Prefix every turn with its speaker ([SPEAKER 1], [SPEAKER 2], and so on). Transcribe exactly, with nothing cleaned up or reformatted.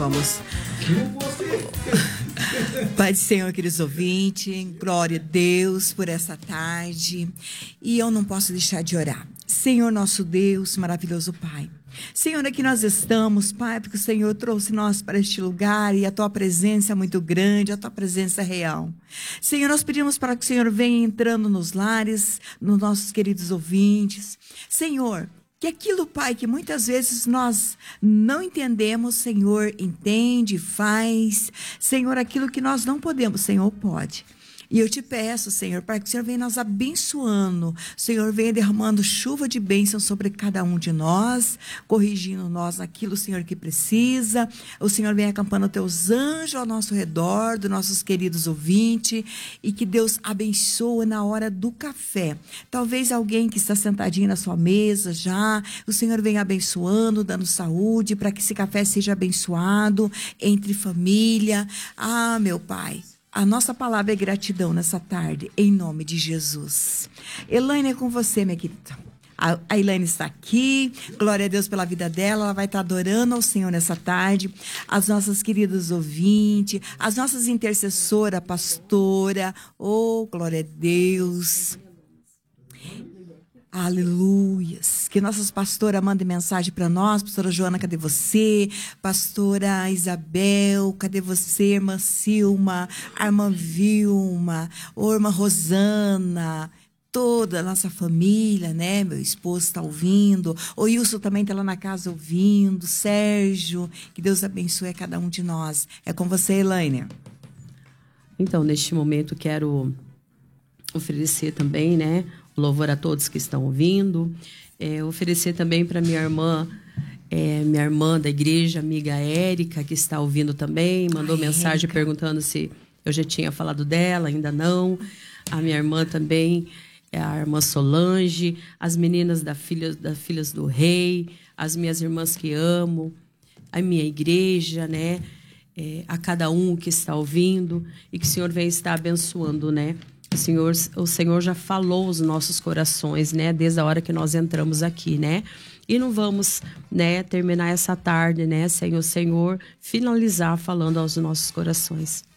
[SPEAKER 1] vamos. Pai do Senhor, queridos ouvintes, glória a Deus por essa tarde. E eu não posso deixar de orar. Senhor nosso Deus, maravilhoso Pai. Senhor, aqui nós estamos, Pai, porque o Senhor trouxe nós para este lugar e a Tua presença é muito grande, a Tua presença é real. Senhor, nós pedimos para que o Senhor venha entrando nos lares, nos nossos queridos ouvintes. Senhor, que aquilo, Pai, que muitas vezes nós não entendemos, Senhor, entende, faz. Senhor, aquilo que nós não podemos, Senhor, pode. E eu te peço, Senhor, para que o Senhor venha nos abençoando. O Senhor venha derramando chuva de bênção sobre cada um de nós, corrigindo nós naquilo, Senhor, que precisa. O Senhor venha acampando teus anjos ao nosso redor, dos nossos queridos ouvintes, e que Deus abençoe na hora do café. Talvez alguém que está sentadinho na sua mesa já, o Senhor venha abençoando, dando saúde, para que esse café seja abençoado entre família. Ah, meu Pai. A nossa palavra é gratidão nessa tarde, em nome de Jesus. Elaine, é com você, minha querida. A, a Elaine está aqui, glória a Deus pela vida dela, ela vai estar adorando ao Senhor nessa tarde. As nossas queridas ouvintes, as nossas intercessoras, pastora, oh, glória a Deus. Aleluias. Que nossas pastoras mandem mensagem para nós. Pastora Joana, cadê você? Pastora Isabel, cadê você? Irmã Silma, a irmã Vilma, ô, irmã Rosana, toda a nossa família, né? Meu esposo está ouvindo. O Wilson também está lá na casa ouvindo. Sérgio, que Deus abençoe a cada um de nós. É com você, Elaine.
[SPEAKER 2] Então, neste momento, quero oferecer também, né? Louvor a todos que estão ouvindo. É, oferecer também para minha irmã, é, minha irmã da igreja, amiga Érica, que está ouvindo também. Mandou Ai, mensagem Érica. perguntando se eu já tinha falado dela, ainda não. A minha irmã também, é a irmã Solange, as meninas da filha, das Filhas do Rei, as minhas irmãs que amo, a minha igreja, né? É, a cada um que está ouvindo e que o Senhor venha estar abençoando, né? O Senhor, o Senhor já falou os nossos corações, né? Desde a hora que nós entramos aqui, né? E não vamos, né, terminar essa tarde, né, sem o Senhor finalizar falando aos nossos corações.